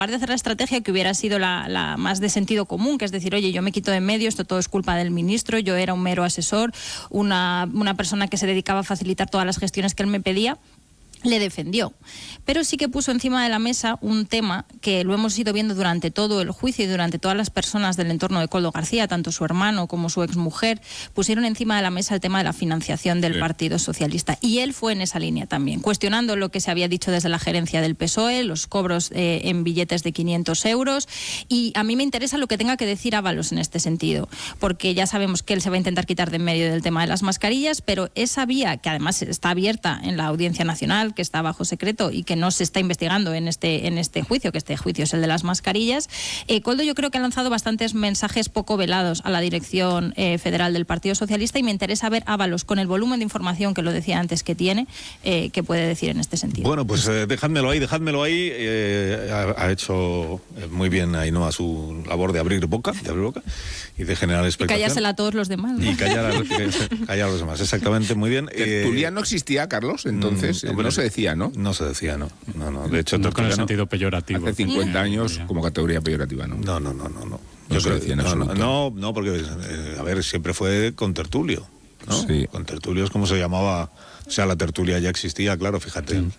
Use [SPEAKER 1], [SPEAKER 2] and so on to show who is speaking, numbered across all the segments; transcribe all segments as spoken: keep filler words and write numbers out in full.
[SPEAKER 1] de hacer la estrategia que hubiera sido la, la más de sentido común, que es decir, oye, yo me quito de en medio, esto todo es culpa del ministro, yo era un mero asesor, una, una persona que se dedicaba a facilitar todas las gestiones que él me pedía, le defendió. Pero sí que puso encima de la mesa un tema que lo hemos ido viendo durante todo el juicio y durante todas las personas del entorno de Koldo García, tanto su hermano como su exmujer, pusieron encima de la mesa el tema de la financiación del sí. Partido Socialista. Y él fue en esa línea también, cuestionando lo que se había dicho desde la gerencia del P S O E, los cobros eh, en billetes de quinientos euros. Y a mí me interesa lo que tenga que decir Ábalos en este sentido, porque ya sabemos que él se va a intentar quitar de en medio del tema de las mascarillas, pero esa vía, que además está abierta en la Audiencia Nacional, que está bajo secreto y que no se está investigando en este, en este juicio, que este juicio es el de las mascarillas, eh, Koldo yo creo que ha lanzado bastantes mensajes poco velados a la dirección eh, federal del Partido Socialista, y me interesa ver Ábalos, con el volumen de información que lo decía antes que tiene, eh, qué puede decir en este sentido.
[SPEAKER 2] Bueno, pues eh, dejádmelo ahí, dejádmelo ahí. Eh, ha, ha hecho muy bien Ainhoa su labor de abrir boca, de abrir boca y de generar expectación.
[SPEAKER 1] Y callársela a todos los demás, ¿no?
[SPEAKER 2] Y callar a, callar a los demás, exactamente, muy bien.
[SPEAKER 3] Tertulia eh, no existía, Carlos, entonces, no, no se decía, ¿no?
[SPEAKER 2] No se decía, no. No, no. De hecho,
[SPEAKER 4] no con el sentido peyorativo.
[SPEAKER 3] Hace cincuenta años
[SPEAKER 4] ya.
[SPEAKER 3] Como categoría peyorativa, ¿no?
[SPEAKER 2] No, no, no, no. no.
[SPEAKER 3] No se decía en
[SPEAKER 2] no,
[SPEAKER 3] absoluto.
[SPEAKER 2] No, no, porque, eh, a ver, siempre fue con tertulio, ¿no?
[SPEAKER 3] Sí.
[SPEAKER 2] Con tertulio es como se llamaba, o sea, la tertulia ya existía, claro, fíjate. Sí.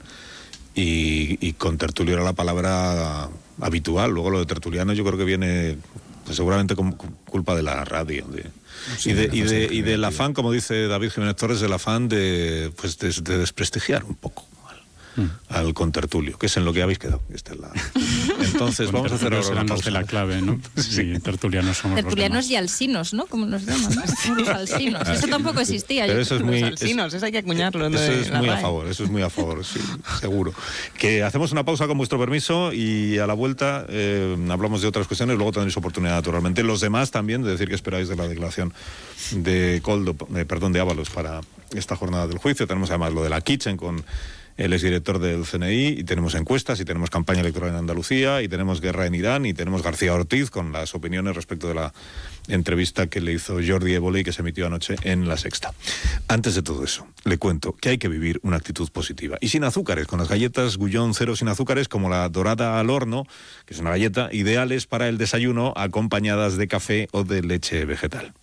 [SPEAKER 2] Y, y con tertulio era la palabra habitual. Luego lo de tertuliano yo creo que viene, pues, seguramente con culpa de la radio, de... Sí, y, de, y, de, y del afán, como dice David Jiménez Torres, del afán de, pues, de, de desprestigiar un poco al, mm. al contertulio, que es en lo que habéis quedado. Esta es la... Entonces
[SPEAKER 4] bueno,
[SPEAKER 2] vamos a hacer ahora
[SPEAKER 4] los de la clave, ¿no? Sí, tertulianos somos
[SPEAKER 1] tertulianos y alsinos, ¿no? Como nos llaman, ¿no? Los alsinos. Eso tampoco existía.
[SPEAKER 2] Pero eso es muy,
[SPEAKER 5] los alsinos, eso hay que acuñarlo.
[SPEAKER 2] Eso es muy a favor, eso es muy a favor, sí, seguro. Que hacemos una pausa con vuestro permiso y a la vuelta eh, hablamos de otras cuestiones, luego tendréis oportunidad, naturalmente. Los demás también de decir qué esperáis de la declaración de Koldo, eh, perdón, de Ábalos para esta jornada del juicio. Tenemos además lo de la Kitchen con el exdirector del C N I, y tenemos encuestas, y tenemos campaña electoral en Andalucía, y tenemos guerra en Irán, y tenemos García Ortiz con las opiniones respecto de la entrevista que le hizo Jordi Évole, que se emitió anoche en La Sexta. Antes de todo eso, le cuento que hay que vivir una actitud positiva, y sin azúcares, con las galletas Gullón Cero sin azúcares, como la dorada al horno, que es una galleta ideales para el desayuno, acompañadas de café o de leche vegetal.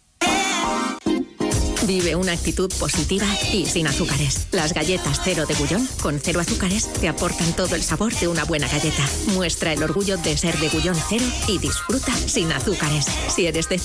[SPEAKER 6] Vive una actitud positiva y sin azúcares. Las galletas Cero de Gullón, con cero azúcares, te aportan todo el sabor de una buena galleta. Muestra el orgullo de ser de Gullón Cero y disfruta sin azúcares. Si eres de